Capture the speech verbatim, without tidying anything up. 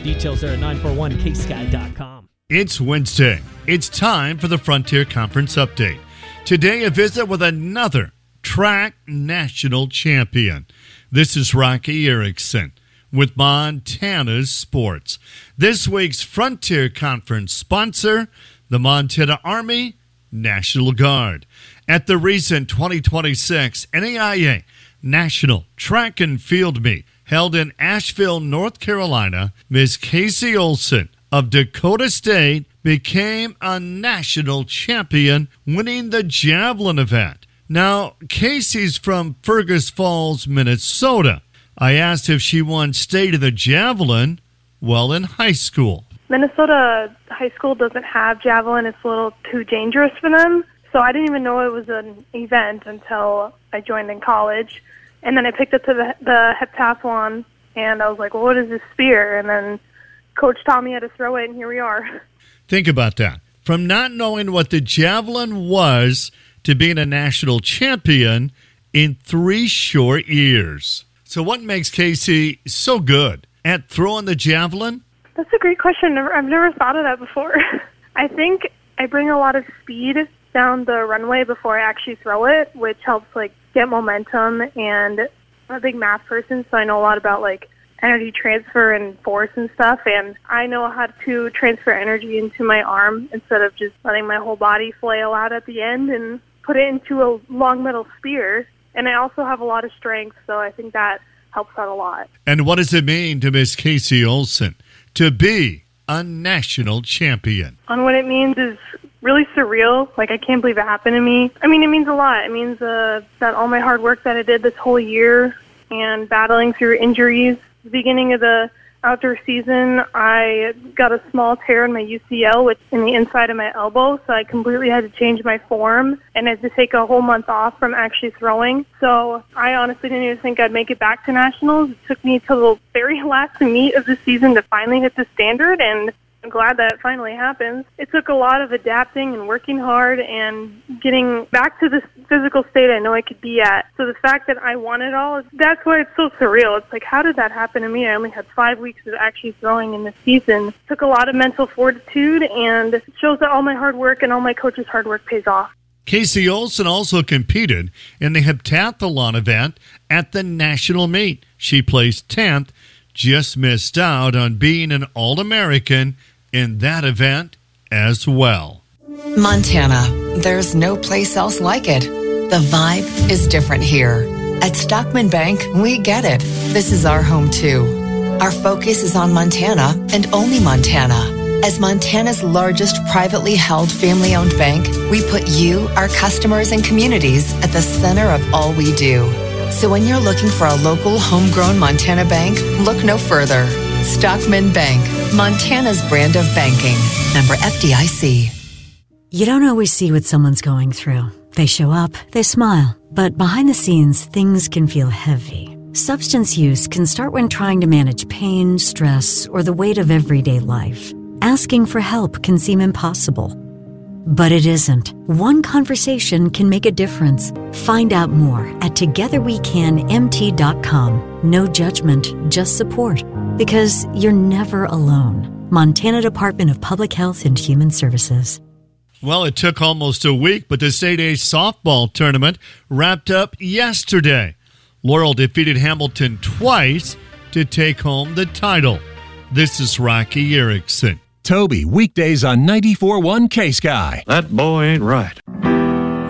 Details there at nine four one k sky dot com. It's Wednesday. It's time for the Frontier Conference Update. Today, a visit with another track national champion. This is Rocky Erickson with Montana's Sports. This week's Frontier Conference sponsor, the Montana Army National Guard. At the recent twenty twenty-six N A I A National Track and Field Meet held in Asheville, North Carolina, Miss Casey Olson of Dakota State became a national champion, winning the javelin event. Now, Casey's from Fergus Falls, Minnesota. I asked if she won state of the javelin while in high school. Minnesota high school doesn't have javelin. It's a little too dangerous for them. So I didn't even know it was an event until I joined in college. And then I picked up to the, the heptathlon, and I was like, well, what is this spear? And then Coach taught me how to throw it, and here we are. Think about that. From not knowing what the javelin was to being a national champion in three short years. So what makes Casey so good at throwing the javelin? That's a great question. I've never thought of that before. I think I bring a lot of speed down the runway before I actually throw it, which helps like get momentum. And I'm a big math person, so I know a lot about like energy transfer and force and stuff. And I know how to transfer energy into my arm instead of just letting my whole body flail out at the end and put it into a long metal spear. And I also have a lot of strength, so I think that helps out a lot. And what does it mean to Miss Casey Olson to be a national champion? And what it means is really surreal. Like, I can't believe it happened to me. I mean, it means a lot. It means uh, that all my hard work that I did this whole year and battling through injuries. The beginning of the outdoor season, I got a small tear in my U C L, which in the inside of my elbow, so I completely had to change my form and had to take a whole month off from actually throwing. So I honestly didn't even think I'd make it back to nationals. It took me till the very last meet of the season to finally hit the standard, and I'm glad that it finally happened. It took a lot of adapting and working hard and getting back to the physical state I know I could be at. So the fact that I won it all, that's why it's so surreal. It's like, how did that happen to me? I only had five weeks of actually throwing in the season. It took a lot of mental fortitude, and it shows that all my hard work and all my coaches' hard work pays off. Casey Olson also competed in the heptathlon event at the national meet. She placed tenth, just missed out on being an All-American in that event as well. Montana, there's no place else like it. The vibe is different here. At Stockman Bank, we get it. This is our home too. Our focus is on Montana and only Montana. As Montana's largest privately held family-owned bank, we put you, our customers, and communities at the center of all we do. So when you're looking for a local, homegrown Montana bank, look no further. Stockman Bank, Montana's brand of banking. Member F D I C. You don't always see what someone's going through. They show up, they smile, but behind the scenes, things can feel heavy. Substance use can start when trying to manage pain, stress, or the weight of everyday life. Asking for help can seem impossible. But it isn't. One conversation can make a difference. Find out more at together we can M T dot com. No judgment, just support. Because you're never alone. Montana Department of Public Health and Human Services. Well, it took almost a week, but the State A softball tournament wrapped up yesterday. Laurel defeated Hamilton twice to take home the title. This is Rocky Erickson. Toby, weekdays on ninety-four point one K-Sky. That boy ain't right.